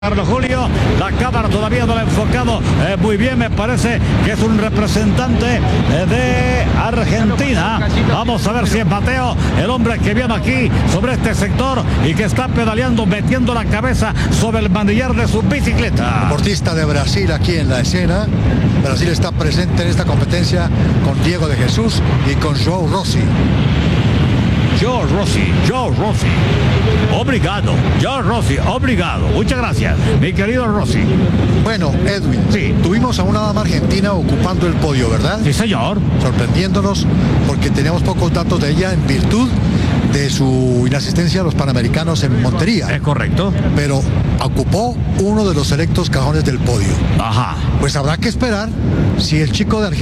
Carlos Julio, la cámara todavía no la ha enfocado muy bien, me parece que es un representante de Argentina. Vamos a ver si es Mateo, el hombre que viene aquí sobre este sector y que está pedaleando, metiendo la cabeza sobre el manillar de su bicicleta. Deportista de Brasil aquí en la escena. Brasil está presente en esta competencia con Diego de Jesús y con João Rossi. João Rossi, obrigado, João Rossi, obrigado, muchas gracias, mi querido Rossi. Bueno, Edwin, sí, tuvimos a una dama argentina ocupando el podio, ¿verdad? Sí, señor. Sorprendiéndonos porque teníamos pocos datos de ella en virtud de su inasistencia a los Panamericanos en Montería. Es correcto. Pero ocupó uno de los selectos cajones del podio. Ajá. Pues habrá que esperar si el chico de Argentina